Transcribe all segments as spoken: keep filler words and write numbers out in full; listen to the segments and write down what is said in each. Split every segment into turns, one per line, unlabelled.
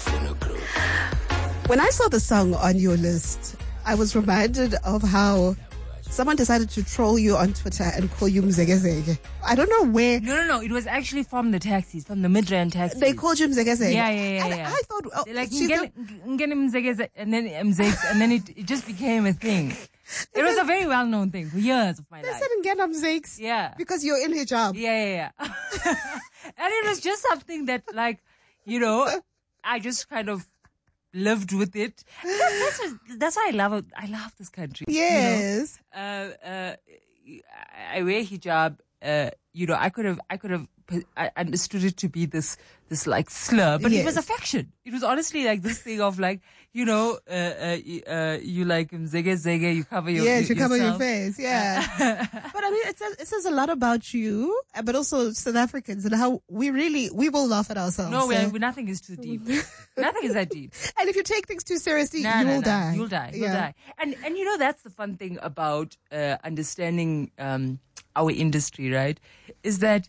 When I saw the song on your list, I was reminded of how someone decided to troll you on Twitter and call you Mzege Zege. I don't know where.
No, no, no. It was actually from the taxis, from the Midrand taxis.
They called you Mzege Zege.
Yeah, yeah, yeah.
And
yeah.
I thought, oh,
They're like,
she's
"Ngene- ngene Mzege Zege," and then Mzege, and then it, it just became a thing. It was a very well-known thing for years of my
they
life.
said Ngena Mzege.
Yeah.
Because you're in hijab.
Yeah, yeah, yeah. And it was just something that, like, you know, I just kind of lived with it. That's what, that's why I love it. I love this country.
Yes.
You know? uh, uh, I wear hijab. Uh, you know, I could have, I could have, I understood it to be this, this like slur, but
Yes.
it was affection. It was honestly like this thing of like, you know, uh, uh, uh you like Mzege Zege, you cover your
Yes, you cover your
yourself.
face. Yeah. But I mean, it says, it says a lot about you, but also South Africans and how we really, we will laugh at ourselves.
No,
so.
we're, nothing is too deep. Nothing is that deep.
And if you take things too seriously,
Nah,
you
nah,
will
nah.
die.
You'll die. You'll
Yeah.
die. And and you know that's the fun thing about uh, understanding um, our industry, right? Is that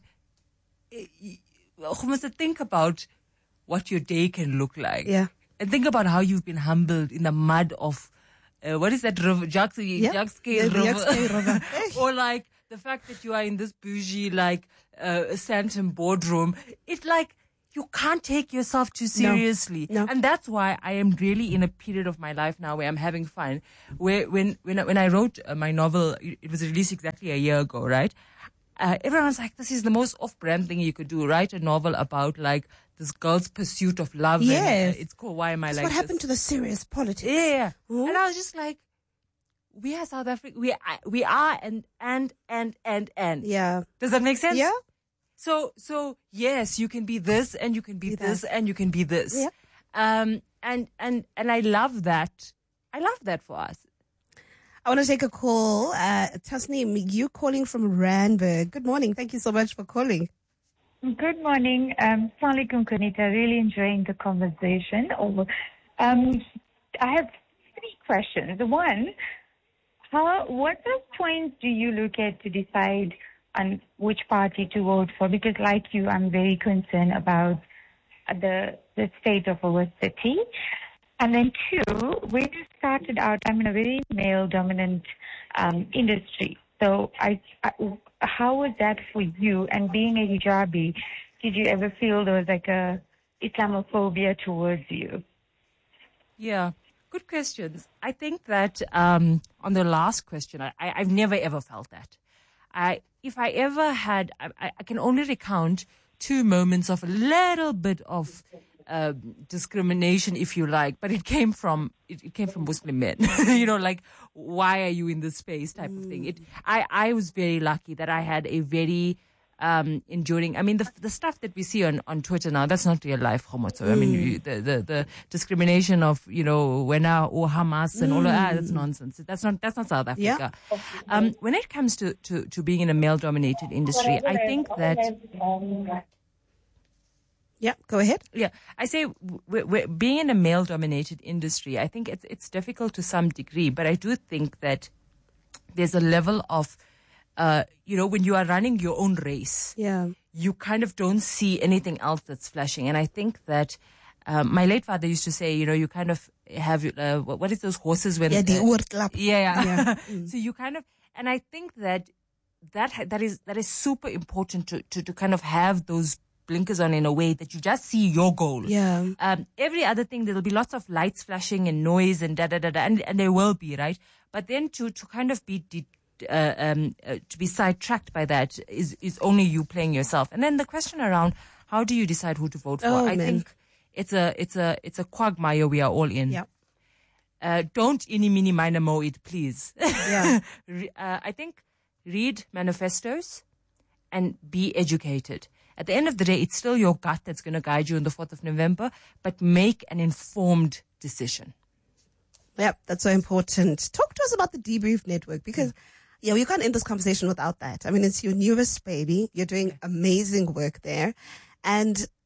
you must think about what your day can look like.
Yeah.
And think about how you've been humbled in the mud of uh, what is that river? Jaks-
Yeah.
Jakske
The- the
river.
Jakske river.
Or like the fact that you are in this bougie like uh, Santam boardroom. It like you can't take yourself too seriously.
No.
And that's why I am really in a period of my life now where I'm having fun. Where when when I- when I wrote uh, my novel, it it was released exactly a year ago, right? Uh, everyone was like, this is the most off-brand thing you could do. Write a novel about like this girl's pursuit of love.
Yes.
And, uh, it's called Why Am I
That's
Like
what
This?
happened to the serious politics.
Yeah, yeah.
Hmm?
And I was just like, we are South Africa. We are, we are, and and and and and.
Yeah.
Does that make sense?
Yeah.
So so yes, you can be this, and you can be
Be
this,
that.
and you can be this.
Yeah.
Um. And and and I love that. I love that for us.
I want to take a call. Uh, Tasneem, you calling from Randburg. Good morning. Thank you so much for calling.
Good morning. Um, Assalamu alaikum, Kunita. Really enjoying the conversation. Oh, Um, I have three questions. One, how, what points do you look at to decide on which party to vote for? Because like you, I'm very concerned about the the state of our city. And then two, when you started out, I'm in a very male-dominant um, industry. So I, I, how was that for you? And being a hijabi, did you ever feel there was like a Islamophobia towards you?
Yeah, good questions. I think that um, on the last question, I, I, I've never ever felt that. I, if I ever had, I, I can only recount two moments of a little bit of uh, discrimination, if you like, but it came from it, it came from Muslim men. You know, like, why are you in this space type of thing. It, I, I was very lucky that I had a very um, enduring. I mean, the the stuff that we see on, on Twitter now, that's not real life, Homoto. I mean, you, the, the the discrimination of, you know, Wena or Hamas and all of that, that's nonsense. That's not that's not South Africa.
Yeah.
Um, when it comes to, to, to being in a male-dominated industry, I think that.
Yeah, go ahead.
Yeah, I say w- w- being in a male-dominated industry, I think it's it's difficult to some degree, but I do think that there's a level of, uh, you know, when you are running your own race,
Yeah.
you kind of don't see anything else that's flashing. And I think that um, my late father used to say, you know, you kind of have, uh, what what is those horses when...
Yeah, the
uh,
oorklap.
yeah, yeah.
Yeah. Mm.
So you kind of, and I think that that ha- that is that is super important to, to, to kind of have those blinkers on in a way that you just see your goal.
Yeah.
Um, every other thing, there'll be lots of lights flashing and noise and da da da da, and, and there will be, right? But then to, to kind of be de- uh, um, uh, to be sidetracked by that is is only you playing yourself. And then the question around how do you decide who to vote for?
Oh,
I
man.
think it's a it's a it's a quagmire we are all in.
Yeah.
Uh, don't any mini minor mo it, please.
Yeah.
Re- uh, I think read manifestos and be educated. At the end of the day, it's still your gut that's going to guide you on the fourth of November, but make an informed decision.
Yeah, that's so important. Talk to us about the Debrief Network because, yeah, we can't end this conversation without that. I mean, it's your newest baby. You're doing amazing work there. And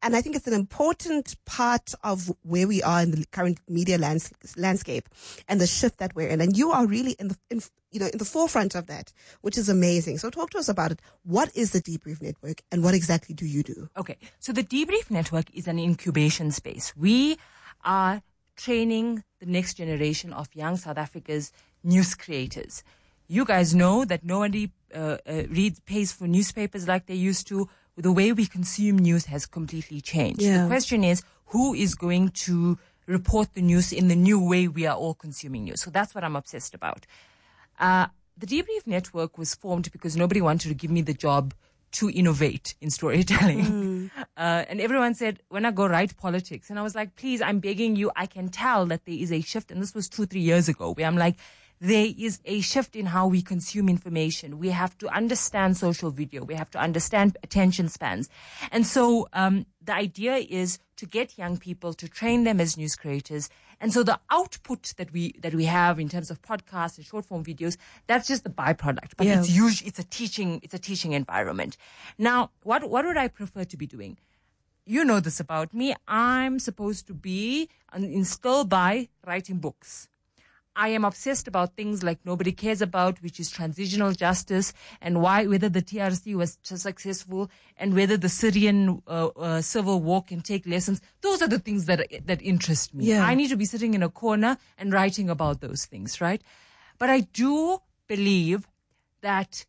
And I think it's an important part of where we are in the current media lands- landscape and the shift that we're in. And you are really in the, in, you know, in the forefront of that, which is amazing. So talk to us about it. What is the Debrief Network and what exactly do you do?
Okay. So the Debrief Network is an incubation space. We are training the next generation of young South Africa's news creators. You guys know that nobody uh, uh, reads, pays for newspapers like they used to. The way we consume news has completely changed.
Yeah.
The question is, who is going to report the news in the new way we are all consuming news? So that's what I'm obsessed about. Uh, the Debrief Network was formed because nobody wanted to give me the job to innovate in storytelling. Mm. Uh, and everyone said, when I go write politics, and I was like, please, I'm begging you, I can tell that there is a shift. And this was two, three years ago, where I'm like, there is a shift in how we consume information. We have to understand social video. We have to understand attention spans. And so um, the idea is to get young people, to train them as news creators. And so the output that we that we have in terms of podcasts and short form videos, that's just the byproduct. But
yeah.
it's usually it's a teaching it's a teaching environment. Now, what what would I prefer to be doing? You know this about me. I'm supposed to be instilled by writing books. I am obsessed about things like nobody cares about, which is transitional justice, and why, whether the T R C was successful, and whether the Syrian uh, uh, civil war can take lessons. Those are the things that that interest me.
Yeah.
I need to be sitting in a corner and writing about those things, right? But I do believe that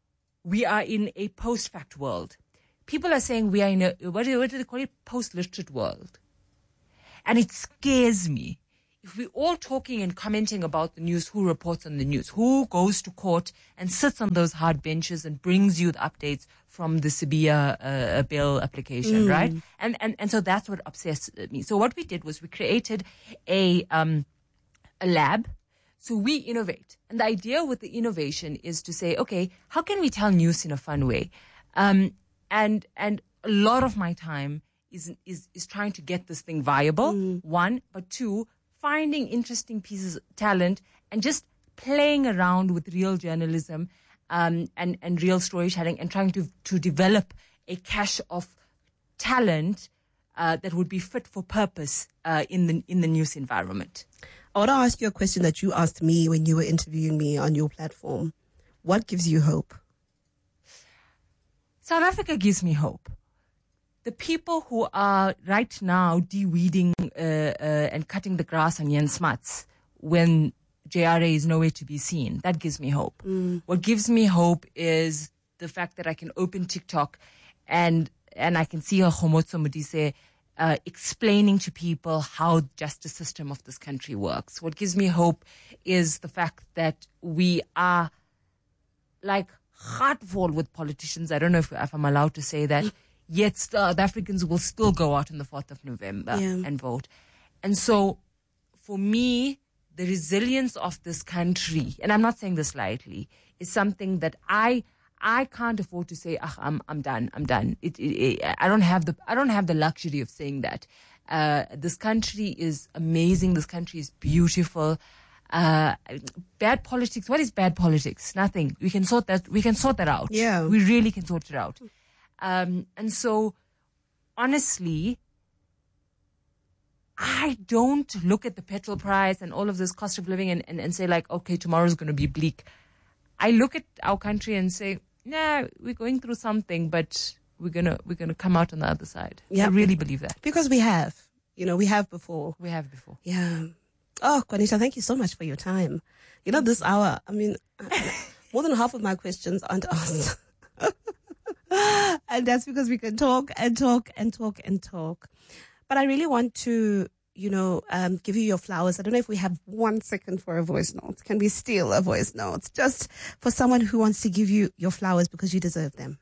we are in a post-fact world. People are saying we are in a, what do, what do they call it, post-literate world. And it scares me. If we're all talking and commenting about the news, who reports on the news, who goes to court and sits on those hard benches and brings you the updates from the Sibiya uh, bill application, mm. right? And, and and so that's what obsessed me. So what we did was we created a um a lab. So we innovate. And the idea with the innovation is to say, okay, how can we tell news in a fun way? Um, and and a lot of my time is is is trying to get this thing viable, mm. one, but two, finding interesting pieces of talent and just playing around with real journalism um, and, and real storytelling and trying to, to develop a cache of talent uh, that would be fit for purpose uh, in the in the news environment.
I want to ask you a question that you asked me when you were interviewing me on your platform. What gives you hope?
South Africa gives me hope. The people who are right now de-weeding uh, uh, and cutting the grass on Jan Smuts when J R A is nowhere to be seen, that gives me hope. Mm. What gives me hope is the fact that I can open TikTok and and I can see a Khomotso Modise uh, explaining to people how the justice system of this country works. What gives me hope is the fact that we are like heartful with politicians. I don't know if, if I'm allowed to say that. Yet South Africans will still go out on the fourth of November yeah. and vote. And so for me, the resilience of this country, and I'm not saying this lightly, is something that I I can't afford to say, ah, I'm I'm done, I'm done. It, it, it, I don't have the I don't have the luxury of saying that. Uh, this country is amazing. This country is beautiful. Uh, bad politics. What is bad politics? Nothing. We can sort that. We can sort that out.
Yeah,
we really can sort it out. Um, and so, honestly, I don't look at the petrol price and all of this cost of living and, and, and say like, okay, tomorrow's going to be bleak. I look at our country and say, nah, we're going through something, but we're gonna we're gonna come out on the other side. Yep. I really believe that.
Because we have, you know, we have before.
We have before.
Yeah. Oh, Juanita, thank you so much for your time. You know, this hour, I mean, more than half of my questions aren't asked. And that's because we can talk and talk and talk and talk. But I really want to, you know, um, give you your flowers. I don't know if we have one second for a voice note. Can we steal a voice note? Just for someone who wants to give you your flowers because you deserve them.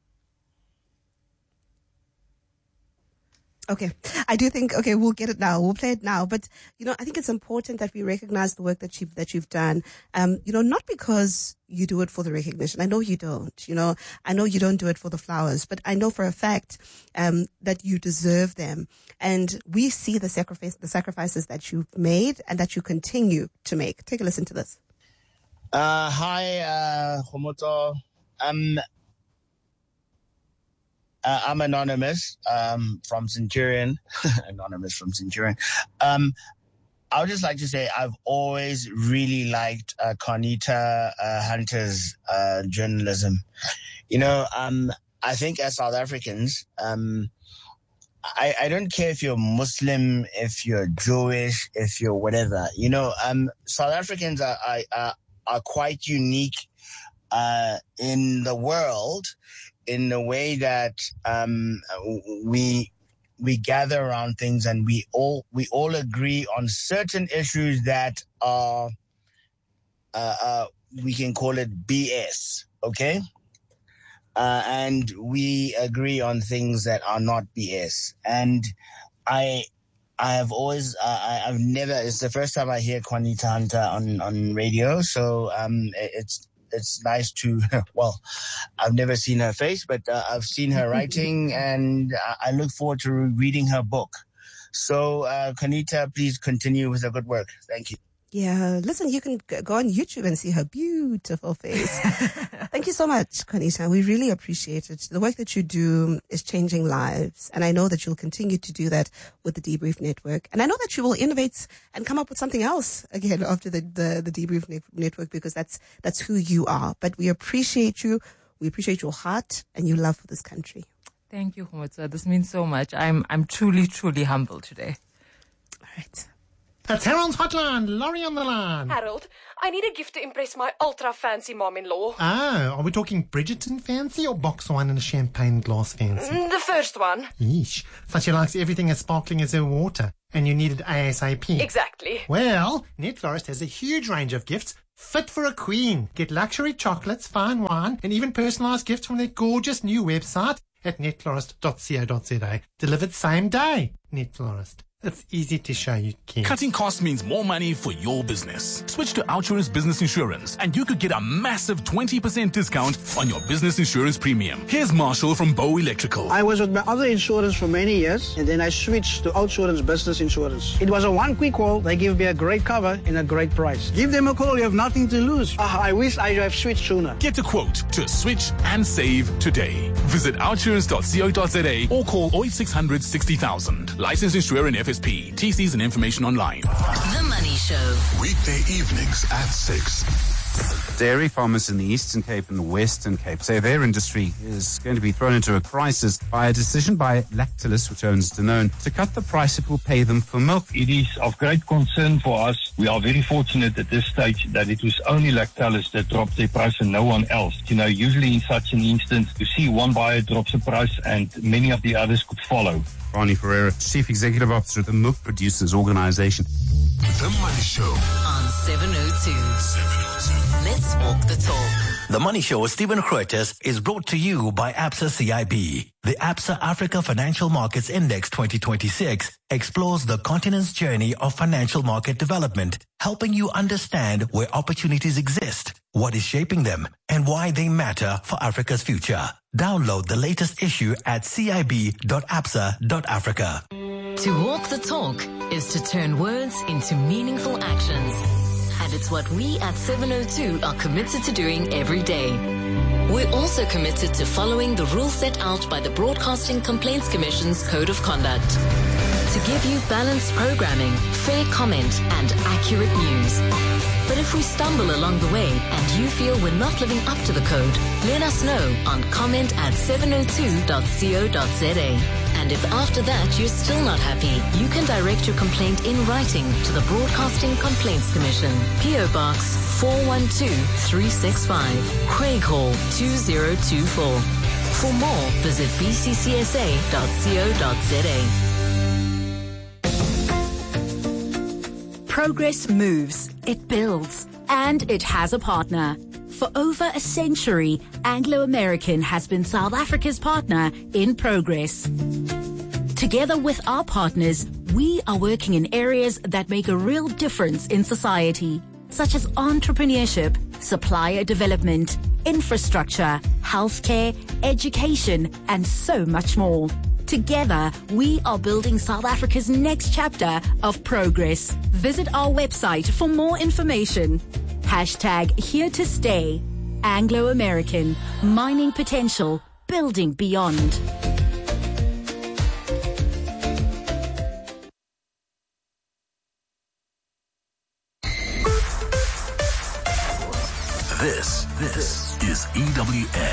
Okay. I do think, okay, we'll get it now. We'll play it now. But, you know, I think it's important that we recognize the work that you've, that you've done. Um, you know, not because you do it for the recognition. I know you don't, you know, I know you don't do it for the flowers, but I know for a fact, um, that you deserve them. And we see the sacrifice, the sacrifices that you've made and that you continue to make. Take a listen to this.
Uh, hi, uh, Khomotso. Um, uh, I'm anonymous um, from Centurion. Anonymous from Centurion. Um, I would just like to say I've always really liked uh, Carnita uh, Hunter's uh, journalism. You know, um, I think as South Africans, um, I, I don't care if you're Muslim, if you're Jewish, if you're whatever. You know, um, South Africans are are, are quite unique uh, in the world in the way that um, we we gather around things and we all we all agree on certain issues that are uh, uh, we can call it B S, okay? Uh, and we agree on things that are not B S. And I, I have always, uh, I, I've never. It's the first time I hear Carnita Hunter on, on radio. So um, it's it's nice to. Well, I've never seen her face, but uh, I've seen her writing, and I look forward to reading her book. So, uh, Carnita, please continue with the good work. Thank you.
Yeah, listen, you can go on YouTube and see her beautiful face. Thank you so much, Carnita. We really appreciate it. The work that you do is changing lives. And I know that you'll continue to do that with the Debrief Network. And I know that you will innovate and come up with something else again after the, the, the Debrief ne- Network, because that's, that's who you are. But we appreciate you. We appreciate your heart and your love for this country.
Thank you, Humotsa. This means so much. I'm, I'm truly, truly humbled today.
All right.
That's Harold's Hotline. Laurie on the line.
Harold, I need a gift to impress my ultra-fancy mom-in-law.
Oh, are we talking Bridgerton fancy or box wine and a champagne glass fancy?
Mm, the first one.
Yeesh. So she likes everything as sparkling as her water, and you need it ASAP.
Exactly.
Well, Netflorist has a huge range of gifts fit for a queen. Get luxury chocolates, fine wine, and even personalised gifts from their gorgeous new website at netflorist dot co dot za. Delivered same day. Netflorist. It's easy to show you can.
Cutting costs means more money for your business. Switch to Outsurance Business Insurance and you could get a massive twenty percent discount on your business insurance premium. Here's Marshall from Bow Electrical.
I was with my other insurance for many years and then I switched to Outsurance Business Insurance. It was a one quick call. They give me a great cover and a great price. Give them a call. You have nothing to lose. Uh, I wish I have switched sooner.
Get a quote to switch and save today. Visit outsurance dot co dot za or call oh eight six hundred sixty thousand. Licensed insurer in F S P. T Cs and information online.
The Money Show.
Weekday evenings at six.
Dairy farmers in the Eastern Cape and the Western Cape say their industry is going to be thrown into a crisis by a decision by Lactalis, which owns Danone, to cut the price it will pay them for milk.
It is of great concern for us. We are very fortunate at this stage that it was only Lactalis that dropped their price and no one else. You know, usually in such an instance, you see one buyer drops the price and many of the others could follow.
Barney Ferreira, Chief Executive Officer of the Milk Producers Organisation.
The Money Show
on seven oh two. seven oh two. Let's walk the talk.
The Money Show with Stephen Kroitis is brought to you by Absa C I B. The Absa Africa Financial Markets Index twenty twenty-six explores the continent's journey of financial market development, helping you understand where opportunities exist, what is shaping them, and why they matter for Africa's future. Download the latest issue at c i b dot absa dot africa.
To walk the talk is to turn words into meaningful actions. And it's what we at seven oh two are committed to doing every day. We're also committed to following the rules set out by the Broadcasting Complaints Commission's Code of Conduct. To give you balanced programming, fair comment, and accurate news. But if we stumble along the way and you feel we're not living up to the code, let us know on comment at seven oh two dot co dot za. And if after that you're still not happy, you can direct your complaint in writing to the Broadcasting Complaints Commission, P O Box four one two three six five, Craig Hall two zero two four. For more, visit b c c s a dot co dot za.
Progress moves, it builds, and it has a partner. For over a century, Anglo American has been South Africa's partner in progress. Together with our partners, we are working in areas that make a real difference in society, such as entrepreneurship, supplier development, infrastructure, healthcare, education, and so much more. Together, we are building South Africa's next chapter of progress. Visit our website for more information. Hashtag here to stay. Anglo American. Mining potential. Building beyond.
This, this is E W N.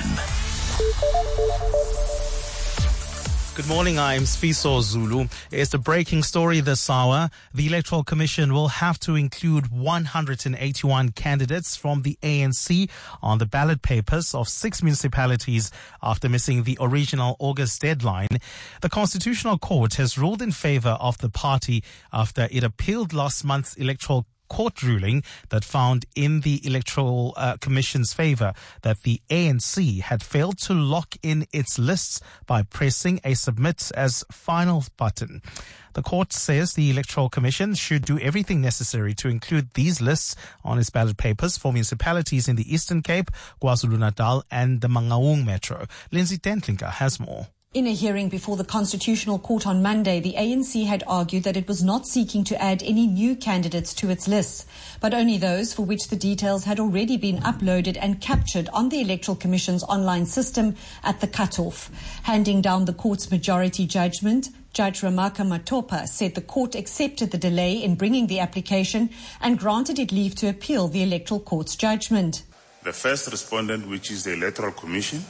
Good morning, I'm Sfiso Zulu. It's the breaking story this hour. The Electoral Commission will have to include one hundred eighty-one candidates from the A N C on the ballot papers of six municipalities after missing the original August deadline. The Constitutional Court has ruled in favor of the party after it appealed last month's Electoral Court ruling that found in the Electoral uh, Commission's favor that the A N C had failed to lock in its lists by pressing a submit as final button. The court says the Electoral Commission should do everything necessary to include these lists on its ballot papers for municipalities in the Eastern Cape, KwaZulu-Natal and the Mangaung Metro. Lindsay Dentlinker has more.
In a hearing before the Constitutional Court on Monday, the A N C had argued that it was not seeking to add any new candidates to its lists, but only those for which the details had already been uploaded and captured on the Electoral Commission's online system at the cutoff. Handing down the court's majority judgment, Judge Ramaka Matopa said the court accepted the delay in bringing the application and granted it leave to appeal the Electoral Court's judgment.
The first respondent, which is the Electoral Commission,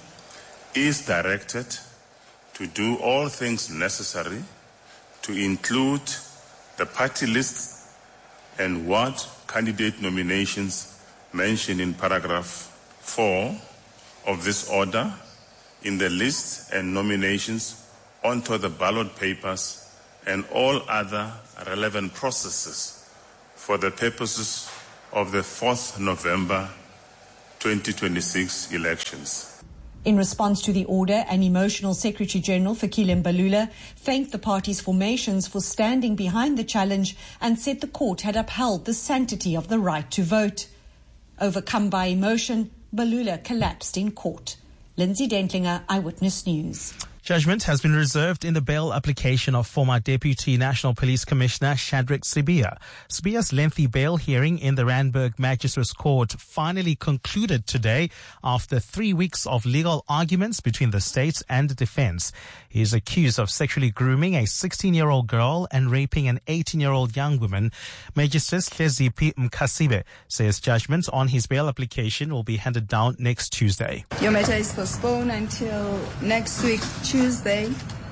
is directed to do all things necessary to include the party lists and ward candidate nominations mentioned in paragraph four of this order in the lists and nominations onto the ballot papers and all other relevant processes for the purposes of the fourth of November twenty twenty-six elections.
In response to the order, an emotional Secretary General, Fikile Mbalula, thanked the party's formations for standing behind the challenge and said the court had upheld the sanctity of the right to vote. Overcome by emotion, Mbalula collapsed in court. Lindsay Dentlinger, Eyewitness News.
Judgment has been reserved in the bail application of former Deputy National Police Commissioner Shadrack Sibiya. Sibiya's lengthy bail hearing in the Randburg Magistrates Court finally concluded today after three weeks of legal arguments between the state and the defense. He is accused of sexually grooming a sixteen-year-old girl and raping an eighteen-year-old young woman. Magistrate Hlezipi Mkhasibe says judgment on his bail application will be handed down next Tuesday.
Your matter is postponed until next week, Tuesday,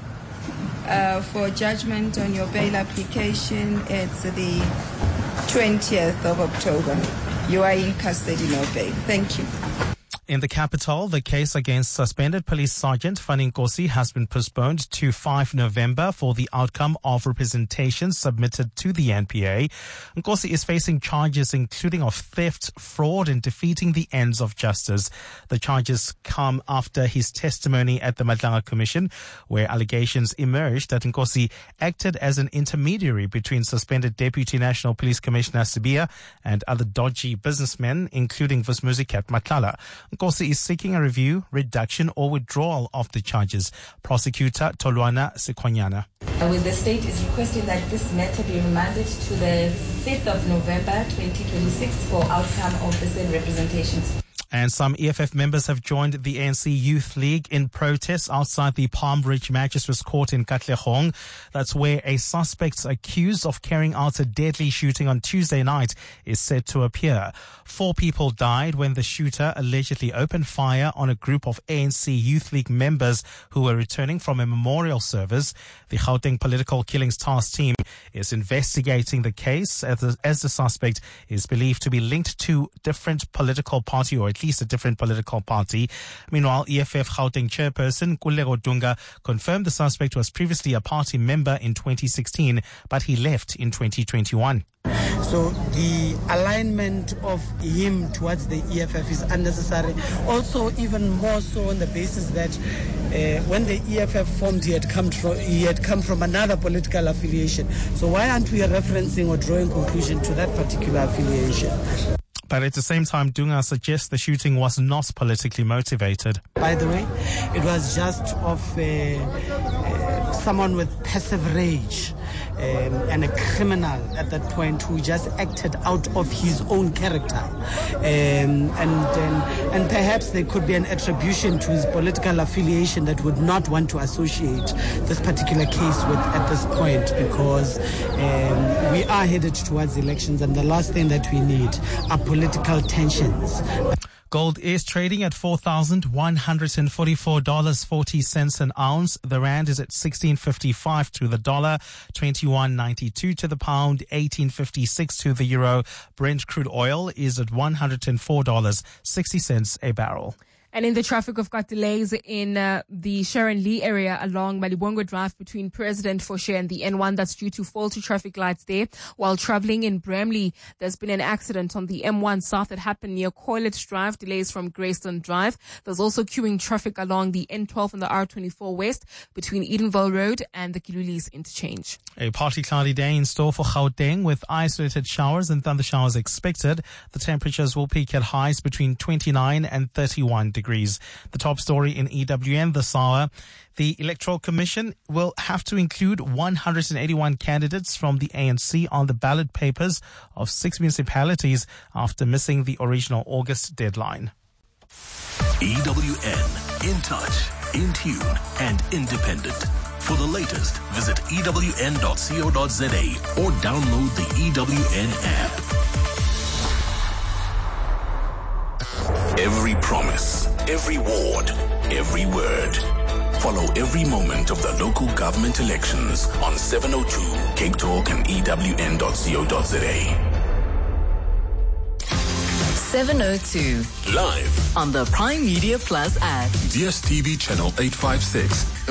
uh, for judgment on your bail application. It's the twentieth of October. You are in custody, no bail. Thank you.
In the capital, the case against suspended Police Sergeant Fanny Nkosi has been postponed to the fifth of November for the outcome of representations submitted to the N P A. Nkosi is facing charges including of theft, fraud, and defeating the ends of justice. The charges come after his testimony at the Madlanga Commission, where allegations emerged that Nkosi acted as an intermediary between suspended Deputy National Police Commissioner Sibiya and other dodgy businessmen, including Vusmuzikat Matlala. Nkosi is seeking a review, reduction or withdrawal of the charges. Prosecutor Tolwana Sekwanyana.
With the state is requesting that this matter be remanded to the fifth of November twenty twenty-six for outcome of the same representations.
And some E F F members have joined the A N C Youth League in protests outside the Palm Ridge Magistrates Court in Katlehong. That's where a suspect accused of carrying out a deadly shooting on Tuesday night is said to appear. Four people died when the shooter allegedly opened fire on a group of A N C Youth League members who were returning from a memorial service. The Gauteng Political Killings Task Team is investigating the case as the, as the suspect is believed to be linked to different political party or at least a different political party. Meanwhile, E F F Gauteng chairperson Kulego Dunga confirmed the suspect was previously a party member in twenty sixteen, but he left in twenty twenty-one.
So the alignment of him towards the E F F is unnecessary. Also, even more so on the basis that uh, when the E F F formed, he had come from he had come from another political affiliation. So why aren't we referencing or drawing conclusion to that particular affiliation?
But at the same time, Dunga suggests the shooting was not politically motivated.
By the way, it was just of uh, uh, someone with passive rage um, and a criminal at that point who just acted out of his own character. Um, and, and, and perhaps there could be an attribution to his political affiliation that would not want to associate this particular case with at this point, because um, we are headed towards elections, and the last thing that we need are political tensions.
Gold is trading at four thousand one hundred forty-four dollars and forty cents an ounce. The rand is at sixteen fifty-five to the dollar, twenty-one ninety-two to the pound, eighteen fifty-six to the euro. Brent crude oil is at one hundred four dollars and sixty cents a barrel.
And in the traffic, we've got delays in uh, the Sharon Lee area along Malibongo Drive between President Foshe and the N one. That's due to faulty traffic lights there. While traveling in Bramley, there's been an accident on the M one South that happened near Coilet Drive. Delays from Greystone Drive. There's also queuing traffic along the N twelve and the R twenty-four West between Edenville Road and the Kilulis interchange.
A partly cloudy day in store for Gauteng with isolated showers and thunder showers expected. The temperatures will peak at highs between twenty-nine and thirty-one degrees. Degrees. The top story in E W N this hour. The Electoral Commission will have to include one hundred eighty-one candidates from the A N C on the ballot papers of six municipalities after missing the original August deadline.
E W N, in touch, in tune, and independent. For the latest, visit E W N dot co dot za or download the E W N app. Every promise, every ward, every word. Follow every moment of the local government elections on seven oh two Cape Talk and E W N dot co dot za.
seven oh two.
Live
on the Prime Media Plus app.
D S T V channel eight fifty-six.